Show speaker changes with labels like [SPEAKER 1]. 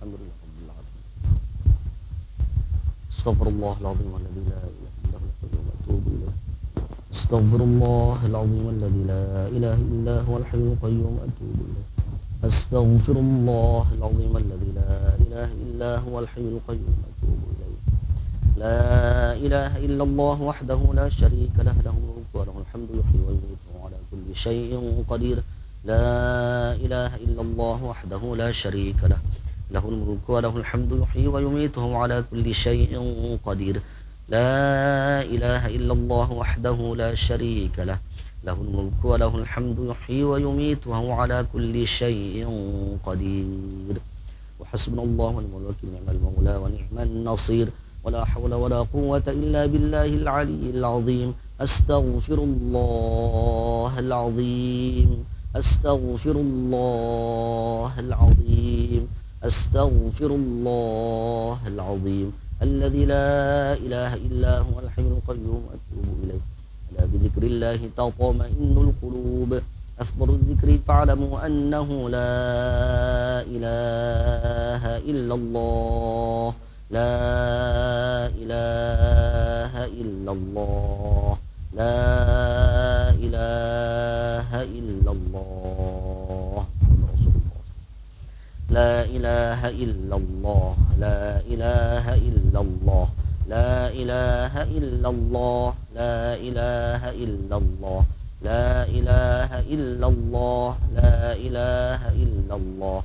[SPEAKER 1] الحمد لله رب العالمين. استغفر الله العظيم الذي لا إله إلا هو الحي وأتوب إليه. استغفر الله العظيم الذي لا إله إلا هو الحي القيوم أتوب إليه. أستغفر الله العظيم الذي لا إله إلا هو الحي القيوم أتوب إليه. لا إله إلا الله وحده لا شريك له، له الملك وله الحمد يحيي ويميت وهو على كل شيء قدير. لا إله إلا الله وحده لا شريك له، له الملك وله الحمد يحيي ويميت وهو على كل شيء قدير. لا إله إلا الله وحده لا شريك له، له الملك وله الحمد يحيي ويميت وهو على كل شيء قدير. وحسبنا الله ونعم الوكيل، نعم المولى ونعم النصير، ولا حول ولا قوة إلا بالله العلي العظيم. أستغفر الله العظيم، أستغفر الله العظيم، أستغفر الله العظيم الذي لا إله إلا هو الحي القيوم أتوب إليه. ألا بذكر الله تطمئن القلوب. أفضل الذكر فاعلموا أنه لا إله إلا الله، لا إله إلا الله، لا إله إلا الله محمد رسول الله. لا إله إلا الله، لا إله إلا الله، لا إله إلا الله، لا إله إلا الله، لا إله إلا الله، لا إله إلا الله،